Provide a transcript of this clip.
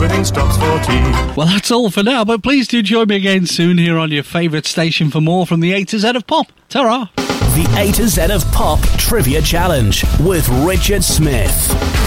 everything stops for tea. Well, that's all for now, but please do join me again soon here on your favourite station for more from the A to Z of Pop. Ta-ra! The A to Z of Pop Trivia Challenge with Richard Smith.